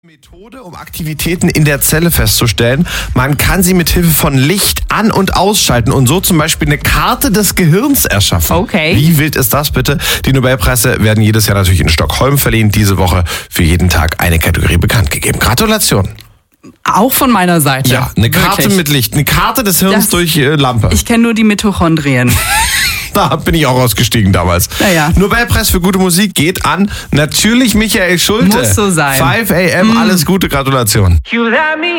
Methode, um Aktivitäten in der Zelle festzustellen. Man kann sie mit Hilfe von Licht an- und ausschalten und so zum Beispiel eine Karte des Gehirns erschaffen. Okay. Wie wild ist das bitte? Die Nobelpreise werden jedes Jahr natürlich in Stockholm verliehen. Diese Woche für jeden Tag eine Kategorie bekannt gegeben. Gratulation. Auch von meiner Seite. Ja, eine Karte Wirklich. mit Licht. Eine Karte des Hirns durch Lampe. Ich kenne nur die Mitochondrien. Da bin ich auch ausgestiegen damals. Naja. Nobelpreis für gute Musik geht an natürlich Michael Schulte. Muss so sein. 5 AM, alles Gute, Gratulation. You let me